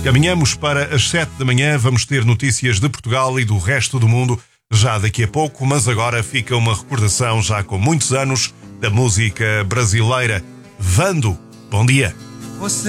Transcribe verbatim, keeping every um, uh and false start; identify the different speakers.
Speaker 1: Caminhamos para as sete da manhã, vamos ter notícias de Portugal e do resto do mundo já daqui a pouco, mas agora fica uma recordação já com muitos anos da música brasileira. Vando, bom dia.